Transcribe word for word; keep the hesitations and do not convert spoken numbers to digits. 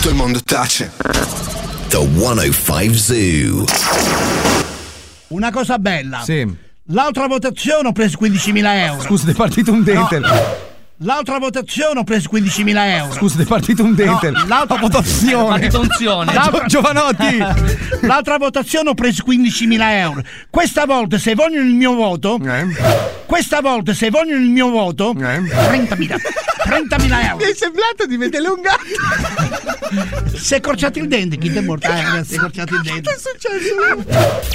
tutto il mondo tace. The centocinque Zoo. Una cosa bella. Sì. L'altra votazione ho preso quindicimila euro. Scusa, ti è partito un dente. No. L'altra votazione ho preso quindicimila euro. Scusa, ti è partito un dente. No, l'altra votazione. L'altra... Giovanotti. L'altra votazione ho preso quindicimila euro. Questa volta se vogliono il mio voto, eh. questa volta se vogliono il mio voto, eh. trentamila. trentamila euro. Mi è sembrato di vedere un gatto. Si è corciato il dente, chi ti è morto? Eh, si è corciato il dente. Che è successo?